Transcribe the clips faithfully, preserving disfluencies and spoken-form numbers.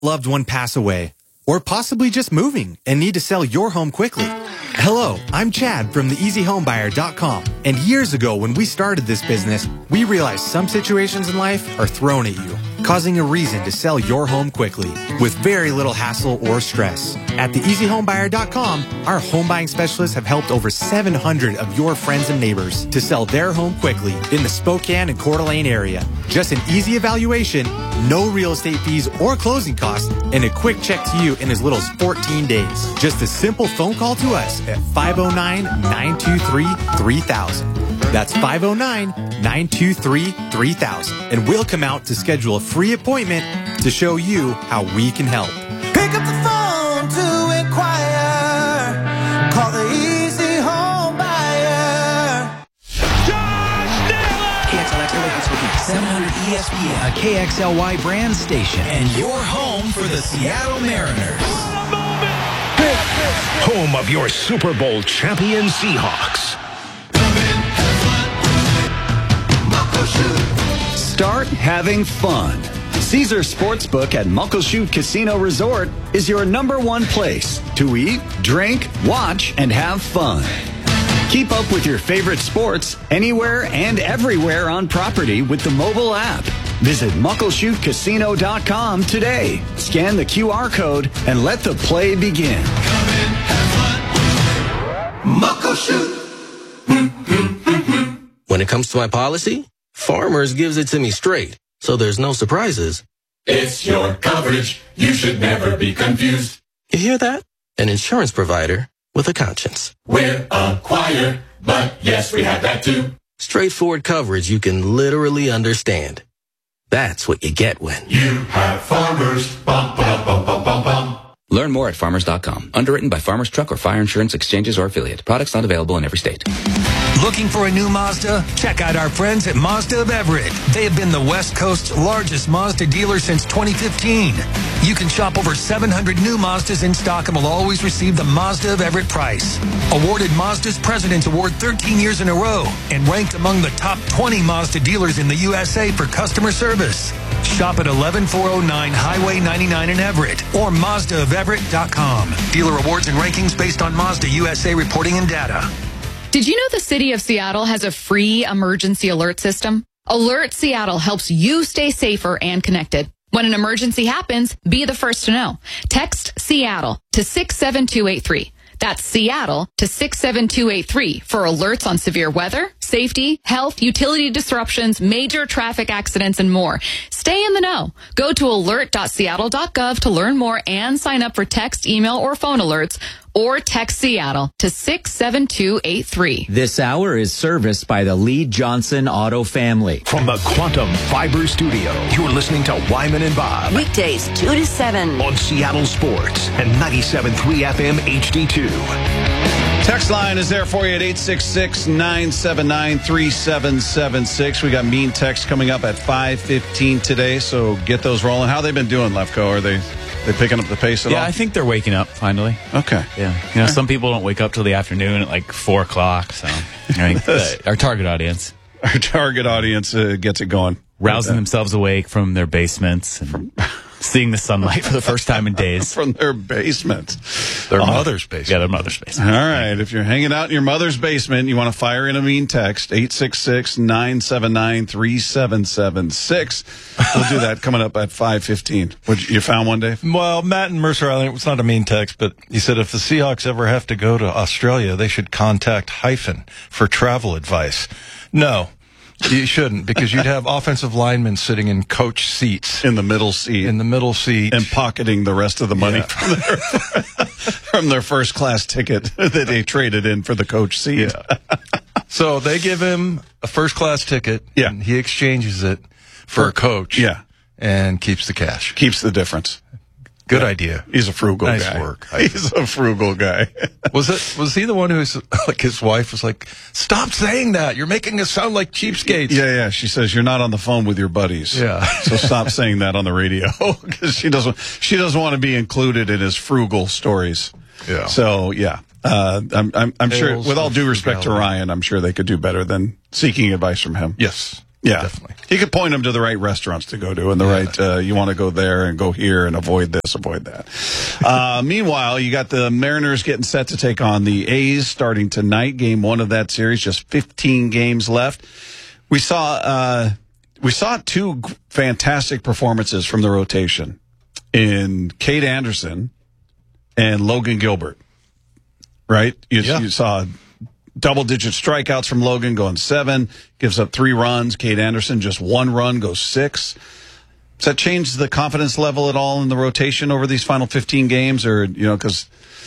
loved one pass away, or possibly just moving and need to sell your home quickly. Hello, I'm Chad from the easy home buyer dot com. And years ago when we started this business, we realized some situations in life are thrown at you, causing a reason to sell your home quickly with very little hassle or stress. At the easy home buyer dot com, our home buying specialists have helped over seven hundred of your friends and neighbors to sell their home quickly in the Spokane and Coeur d'Alene area. Just an easy evaluation, no real estate fees or closing costs, and a quick check to you in as little as fourteen days. Just a simple phone call to us at five oh nine, nine two three, three thousand. That's five oh nine, nine two three, three thousand. And we'll come out to schedule a free appointment to show you how we can help. Pick up the phone to inquire. Call the Easy Home Buyer. Josh Naylor! K X L X seven hundred E S P N, a K X L Y brand station, and your home for the Seattle Mariners. Home of your Super Bowl champion Seahawks. Start having fun. Caesar Sportsbook at Muckleshoot Casino Resort is your number one place to eat, drink, watch, and have fun. Keep up with your favorite sports anywhere and everywhere on property with the mobile app. Visit muckleshoot casino dot com today. Scan the Q R code and let the play begin. Come in, have fun. Muckleshoot. When it comes to my policy, Farmers gives it to me straight, so there's no surprises. It's your coverage. You should never be confused. You hear that? An insurance provider with a conscience. We're a choir, but yes, we have that too. Straightforward coverage you can literally understand. That's what you get when you have Farmers. Bum, bum, bum, bum, bum, bum. Learn more at farmers dot com. Underwritten by Farmers Truck or Fire Insurance Exchanges or Affiliate. Products not available in every state. Looking for a new Mazda? Check out our friends at Mazda of Everett. They have been the West Coast's largest Mazda dealer since twenty fifteen. You can shop over seven hundred new Mazdas in stock and will always receive the Mazda of Everett price. Awarded Mazda's President's Award thirteen years in a row and ranked among the top twenty Mazda dealers in the U S A for customer service. Shop at eleven four oh nine Highway ninety-nine in Everett or Mazda of Everett dot com. Dealer awards and rankings based on Mazda U S A reporting and data. Did you know the city of Seattle has a free emergency alert system? Alert Seattle helps you stay safer and connected. When an emergency happens, be the first to know. Text Seattle to six seven two eight three. That's Seattle to six seven two eight three for alerts on severe weather, safety, health, utility disruptions, major traffic accidents, and more. Stay in the know. Go to alert dot seattle dot gov to learn more and sign up for text, email, or phone alerts, or text Seattle to six seven two eight three. This hour is serviced by the Lee Johnson Auto family. From the Quantum Fiber Studio, you're listening to Wyman and Bob. Weekdays two to seven. On Seattle Sports and ninety-seven point three F M H D two. Text line is there for you at eight six six, nine seven nine, three seven seven six. We got mean text coming up at five fifteen today, so get those rolling. How they been doing, Lefko? Are they they picking up the pace at yeah, all? Yeah, I think they're waking up finally. Okay. Yeah. You know, some people don't wake up till the afternoon at like four o'clock, so I think the, our target audience. Our target audience uh, gets it going. Rousing themselves awake from their basements and seeing the sunlight for the first time in days. From their basements. Their uh, mother's basement. Yeah, their mother's basement. All right. If you're hanging out in your mother's basement, you want to fire in a mean text, eight six six, nine seven nine, three seven seven six. We'll do that coming up at five fifteen. What, you found one, Dave? Well, Matt in Mercer Island, it's not a mean text, but he said if the Seahawks ever have to go to Australia, they should contact Hyphen for travel advice. No. You shouldn't, because you'd have offensive linemen sitting in coach seats. In the middle seat. In the middle seat. And pocketing the rest of the money yeah. from, their, from their first class ticket that they traded in for the coach seat. Yeah. So they give him a first class ticket. Yeah. And he exchanges it for, for a coach. Yeah. And keeps the cash. Keeps the difference. Good yeah. idea. He's a frugal nice guy. Nice work. He's a frugal guy. was it? Was he the one who was like his wife was like, "Stop saying that. You're making us sound like cheapskates." Yeah, yeah. She says you're not on the phone with your buddies. Yeah. So stop saying that on the radio because she doesn't. She doesn't want to be included in his frugal stories. Yeah. So yeah. Uh, I'm, I'm, I'm sure, with all due respect to Ryan, I'm sure they could do better than seeking advice from him. Yes. Yeah, definitely. He could point them to the right restaurants to go to and the yeah. right, uh, you want to go there and go here and avoid this, avoid that. uh, meanwhile, you got the Mariners getting set to take on the A's starting tonight. Game one of that series, just fifteen games left. We saw, uh, we saw two fantastic performances from the rotation in Cade Anderson and Logan Gilbert, right? You, yeah. you saw double-digit strikeouts from Logan, going seven, gives up three runs. Cade Anderson, just one run, goes six. Does that change the confidence level at all in the rotation over these final fifteen games? Or, you know, because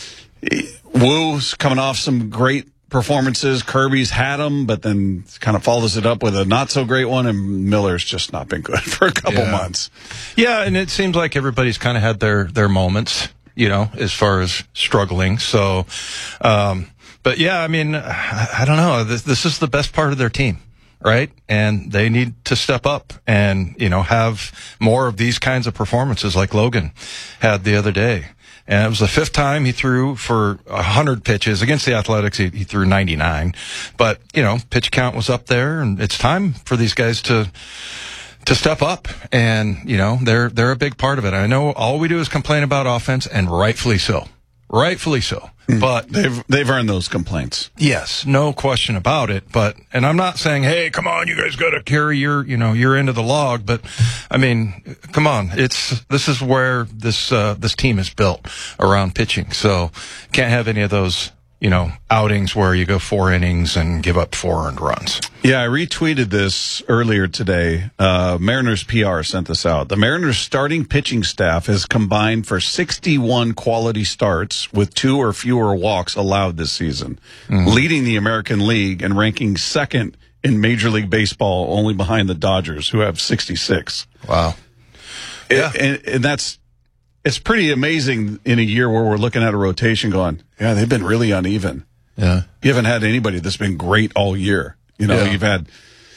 Woo's coming off some great performances. Kirby's had them, but then kind of follows it up with a not-so-great one, and Miller's just not been good for a couple yeah. months. Yeah, and it seems like everybody's kind of had their, their moments, you know, as far as struggling. So, um But, yeah, I mean, I don't know. This, this is the best part of their team, right? And they need to step up and, you know, have more of these kinds of performances like Logan had the other day. And it was the fifth time he threw for one hundred pitches. Against the Athletics, he, he threw ninety-nine. But, you know, pitch count was up there, and it's time for these guys to to step up. And, you know, they're they're a big part of it. I know all we do is complain about offense, and rightfully so. Rightfully so. But they've they've earned those complaints. Yes, no question about it. But and I'm not saying, hey, come on, you guys got to carry your you know your end of the log. But I mean, come on, it's this is where this uh, this team is built around pitching. So can't have any of those you know outings where you go four innings and give up four earned runs. Yeah, I retweeted this earlier today. Uh, Mariners P R sent this out. The Mariners starting pitching staff has combined for sixty-one quality starts with two or fewer walks allowed this season, mm-hmm. leading the American League and ranking second in Major League Baseball, only behind the Dodgers, who have sixty-six. Wow. Yeah. And, and that's, it's pretty amazing in a year where we're looking at a rotation going, yeah, they've been really uneven. Yeah. You haven't had anybody that's been great all year. You know, yeah. you've had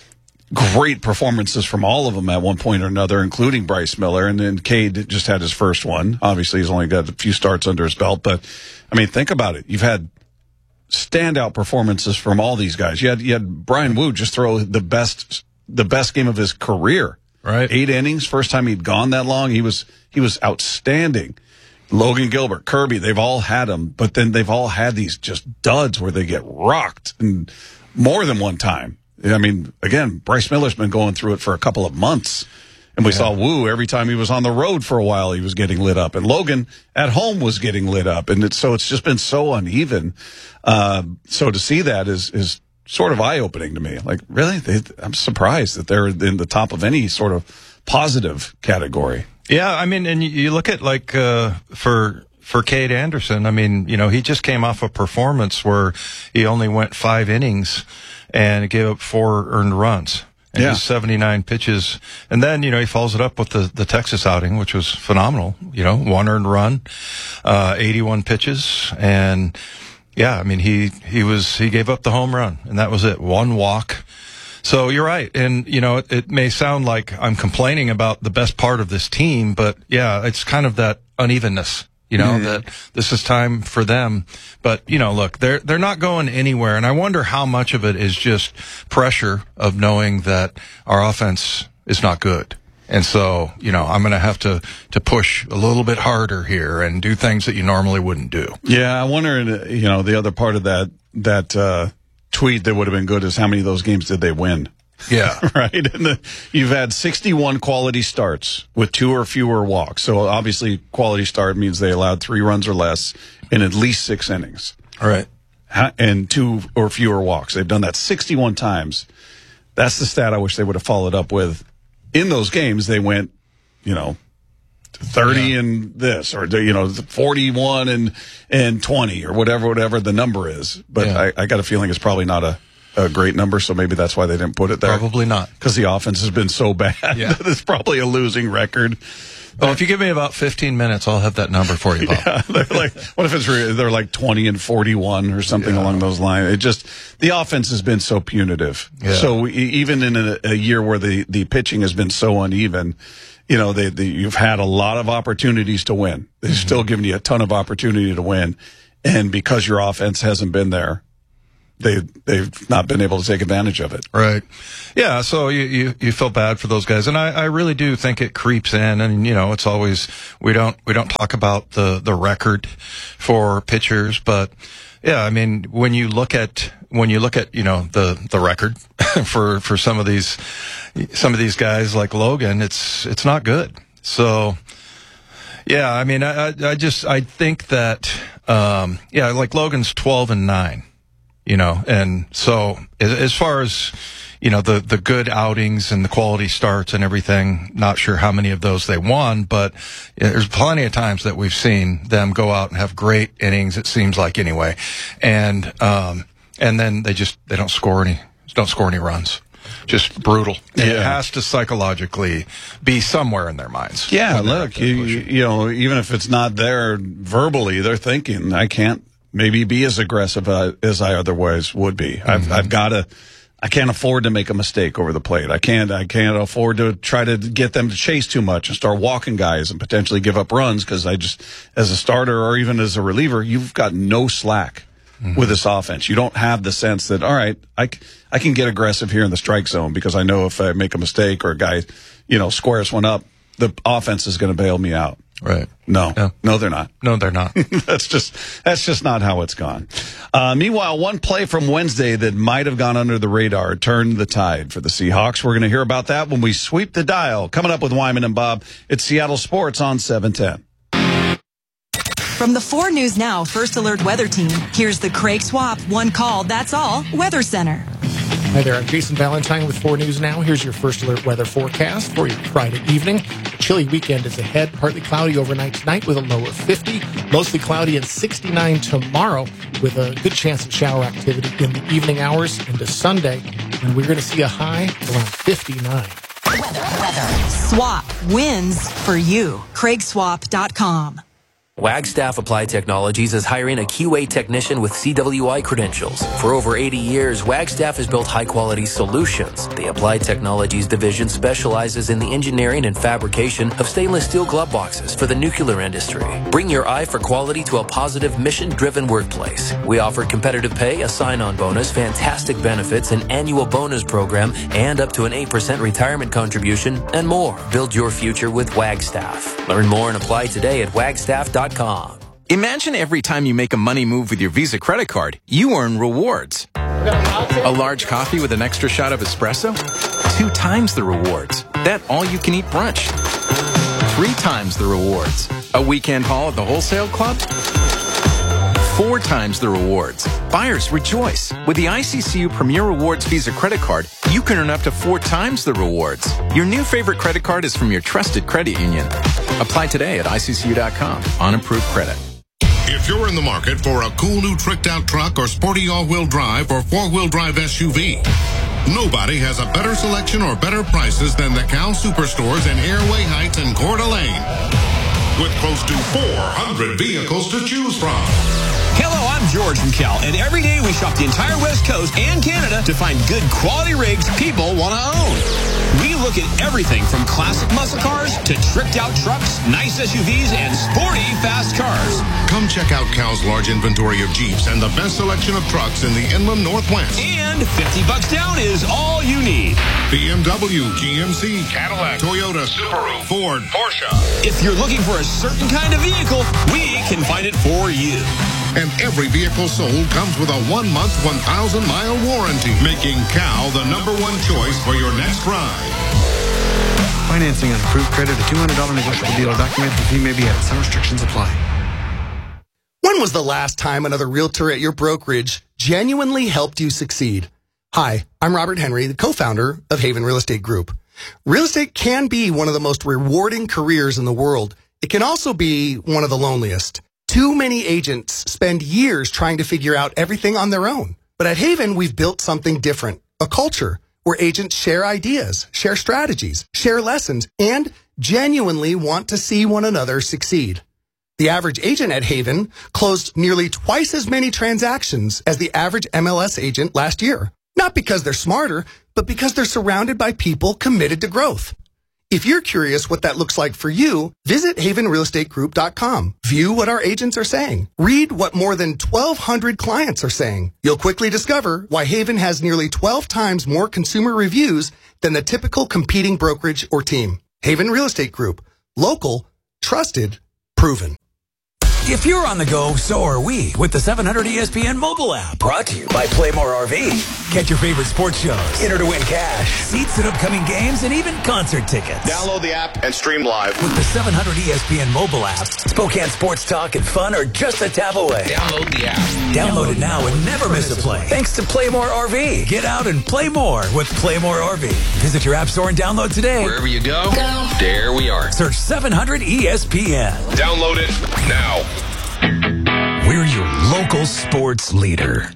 great performances from all of them at one point or another, including Bryce Miller. And then Cade just had his first one. Obviously, he's only got a few starts under his belt. But, I mean, think about it. You've had standout performances from all these guys. You had you had Brian Wu just throw the best the best game of his career. Right. Eight innings, first time he'd gone that long. He was he was outstanding. Logan Gilbert, Kirby, they've all had them. But then they've all had these just duds where they get rocked and more than one time. I mean, again, Bryce Miller's been going through it for a couple of months. And we yeah. saw Wu every time he was on the road for a while, he was getting lit up. And Logan at home was getting lit up. And it's, so it's just been so uneven. Uh, so to see that is is sort of eye-opening to me. Like, really? They, I'm surprised that they're in the top of any sort of positive category. Yeah, I mean, and you look at, like, uh, for... For Cade Anderson, I mean, you know, he just came off a performance where he only went five innings and gave up four earned runs. And yeah. seventy-nine pitches. And then, you know, he follows it up with the, the Texas outing, which was phenomenal. You know, one earned run, uh, eighty-one pitches. And, yeah, I mean, he, he was, he gave up the home run, and that was it. One walk. So you're right. And, you know, it, it may sound like I'm complaining about the best part of this team, but, yeah, it's kind of that unevenness. You know, mm-hmm. that this is time for them. But, you know, look, they're they're not going anywhere. And I wonder how much of it is just pressure of knowing that our offense is not good. And so, you know, I'm going to have to to push a little bit harder here and do things that you normally wouldn't do. Yeah, I wonder, you know, the other part of that that uh, tweet that would have been good is how many of those games did they win? Yeah. Right. And the, you've had sixty-one quality starts with two or fewer walks. So obviously quality start means they allowed three runs or less in at least six innings. All right. And two or fewer walks. They've done that sixty-one times. That's the stat I wish they would have followed up with. In those games, they went, you know, thirty yeah. and this, or, you know, forty-one and, and twenty, or whatever, whatever the number is. But yeah. I, I got a feeling it's probably not a, a great number, so maybe that's why they didn't put it there. Probably not. Because the offense has been so bad. Yeah. It's probably a losing record. Well, if you give me about fifteen minutes, I'll have that number for you, Bob. Yeah, they're like, what if it's they're like twenty and forty-one or something yeah. along those lines? It just, the offense has been so punitive. Yeah. So we, even in a, a year where the, the pitching has been so uneven, you know, they, they, you've had a lot of opportunities to win. They've mm-hmm. still given you a ton of opportunity to win. And because your offense hasn't been there, they they've not been able to take advantage of it. Right. Yeah. So you, you, you feel bad for those guys. And I, I really do think it creeps in. And, you know, it's always, we don't, we don't talk about the, the record for pitchers, but yeah, I mean, when you look at, when you look at, you know, the, the record for, for some of these, some of these guys like Logan, it's, it's not good. So, yeah, I mean, I, I just, I think that, um, yeah, like Logan's twelve and nine, you know, and so as far as, you know, the, the good outings and the quality starts and everything, not sure how many of those they won, but there's plenty of times that we've seen them go out and have great innings, it seems like anyway. And, um, and then they just, they don't score any, don't score any runs. Just brutal. Yeah. It has to psychologically be somewhere in their minds. Yeah, look, you, you know, even if it's not there verbally, they're thinking, I can't maybe be as aggressive uh, as I otherwise would be. Mm-hmm. I've, I've got to, I can't afford to make a mistake over the plate. I can't, I can't afford to try to get them to chase too much and start walking guys and potentially give up runs because I just, as a starter or even as a reliever, you've got no slack. Mm-hmm. With this offense, you don't have the sense that, all right, I, I can get aggressive here in the strike zone because I know if I make a mistake or a guy, you know, squares one up, the offense is going to bail me out. Right. No, yeah. no, they're not. No, they're not. that's just, that's just not how it's gone. Uh, meanwhile, one play from Wednesday that might have gone under the radar turned the tide for the Seahawks. We're going to hear about that when we sweep the dial. Coming up with Wyman and Bob, it's Seattle Sports on seven ten. From the four News Now First Alert Weather Team, here's the Craig Swap One Call, That's All Weather Center. Hi there, I'm Jason Valentine with four News Now. Here's your First Alert weather forecast for your Friday evening. A chilly weekend is ahead, partly cloudy overnight tonight with a low of fifty, mostly cloudy and sixty-nine tomorrow with a good chance of shower activity in the evening hours into Sunday, and we're going to see a high around fifty-nine. Weather, weather. Swap wins for you. Craig Swap dot com. Wagstaff Applied Technologies is hiring a Q A technician with C W I credentials. For over eighty years, Wagstaff has built high-quality solutions. The Applied Technologies division specializes in the engineering and fabrication of stainless steel glove boxes for the nuclear industry. Bring your eye for quality to a positive, mission-driven workplace. We offer competitive pay, a sign-on bonus, fantastic benefits, an annual bonus program, and up to an eight percent retirement contribution, and more. Build your future with Wagstaff. Learn more and apply today at wagstaff dot com. Imagine every time you make a money move with your Visa credit card, you earn rewards. A large coffee with an extra shot of espresso? Two times the rewards. That all-you-can-eat brunch. Three times the rewards. A weekend haul at the wholesale club? Four times the rewards. Buyers rejoice. With the I C C U Premier Rewards Visa credit card, you can earn up to four times the rewards. Your new favorite credit card is from your trusted credit union. Apply today at I C C U dot com on approved credit. If you're in the market for a cool new tricked-out truck or sporty all-wheel drive or four-wheel drive S U V, nobody has a better selection or better prices than the Cal Superstores in Airway Heights and Coeur d'Alene, with close to four hundred vehicles to choose from. Hello, I'm George from Cal, and every day we shop the entire West Coast and Canada to find good quality rigs people want to own. We look at everything from classic muscle cars to tricked-out trucks, nice S U Vs, and sporty fast cars. Come check out Cal's large inventory of Jeeps and the best selection of trucks in the Inland Northwest. And fifty bucks down is all you need. B M W, G M C, Cadillac, Toyota, Subaru, Ford, Porsche. If you're looking for a certain kind of vehicle, we can find it for you. And every vehicle sold comes with a one-month, one thousand mile warranty, making Cal the number one choice for your next ride. Financing on approved credit, a two hundred dollars negotiable deal. Documented fee may be added. Some restrictions apply. When was the last time another realtor at your brokerage genuinely helped you succeed? Hi, I'm Robert Henry, the co-founder of Haven Real Estate Group. Real estate can be one of the most rewarding careers in the world. It can also be one of the loneliest. Too many agents spend years trying to figure out everything on their own. But at Haven, we've built something different, a culture where agents share ideas, share strategies, share lessons, and genuinely want to see one another succeed. The average agent at Haven closed nearly twice as many transactions as the average M L S agent last year. Not because they're smarter, but because they're surrounded by people committed to growth. If you're curious what that looks like for you, visit haven real estate group dot com. View what our agents are saying. Read what more than twelve hundred clients are saying. You'll quickly discover why Haven has nearly twelve times more consumer reviews than the typical competing brokerage or team. Haven Real Estate Group. Local, trusted, proven. If you're on the go, so are we with the seven hundred E S P N mobile app. Brought to you by Playmore R V. Catch your favorite sports shows, enter to win cash, seats at upcoming games, and even concert tickets. Download the app and stream live. With the seven hundred E S P N mobile app, Spokane sports talk and fun are just a tap away. Download the app. Download it now and never miss a play. Thanks to Playmore R V. Get out and play more with Playmore R V. Visit your app store and download today. Wherever you go, go. There we are. Search seven hundred E S P N. Download it now. We're your local sports leader.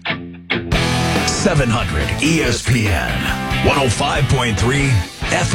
seven hundred E S P N, one oh five point three F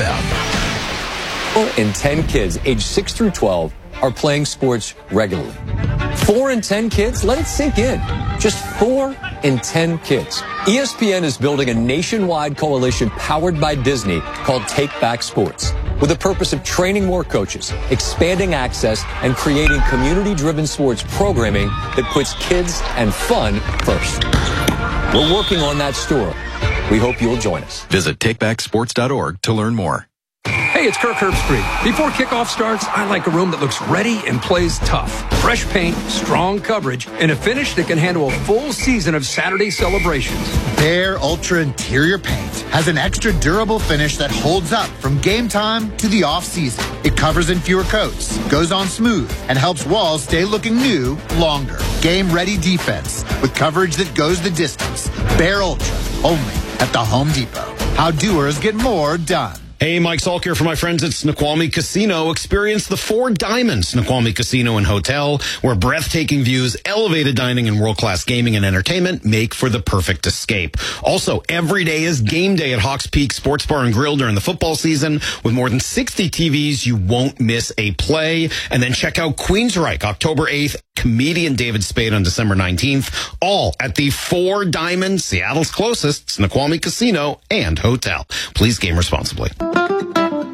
M. Four in ten kids aged six through twelve are playing sports regularly. Four in ten kids? Let it sink in. Just four in ten kids. E S P N is building a nationwide coalition powered by Disney called Take Back Sports, with the purpose of training more coaches, expanding access, and creating community-driven sports programming that puts kids and fun first. We're working on that story. We hope you'll join us. Visit take back sports dot org to learn more. Hey, it's Kirk Herbstreit. Before kickoff starts, I like a room that looks ready and plays tough. Fresh paint, strong coverage, and a finish that can handle a full season of Saturday celebrations. Behr Ultra Interior Paint has an extra durable finish that holds up from game time to the off-season. It covers in fewer coats, goes on smooth, and helps walls stay looking new longer. Game-ready defense with coverage that goes the distance. Behr Ultra, only at the Home Depot. How doers get more done. Hey, Mike Salk here for my friends at Snoqualmie Casino. Experience the Four Diamonds Snoqualmie Casino and Hotel, where breathtaking views, elevated dining, and world-class gaming and entertainment make for the perfect escape. Also, every day is game day at Hawks Peak Sports Bar and Grill during the football season. With more than sixty T Vs, you won't miss a play. And then check out Queensryche, October eighth, comedian David Spade on December nineteenth, all at the Four Diamonds, Seattle's closest Snoqualmie Casino and Hotel. Please game responsibly.